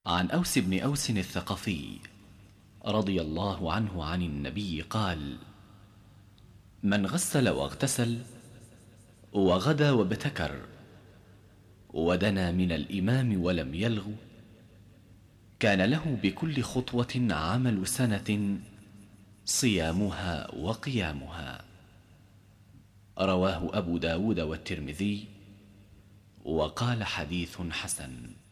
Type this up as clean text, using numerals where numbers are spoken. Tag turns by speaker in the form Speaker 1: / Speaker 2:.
Speaker 1: عن أوس بن أوس الثقفي رضي الله عنه عن النبي قال: من غسل واغتسل وغدا وابتكر ودنا من الإمام ولم يلغ كان له بكل خطوة عمل سنة صيامها وقيامها. رواه أبو داود والترمذي وقال: حديث حسن.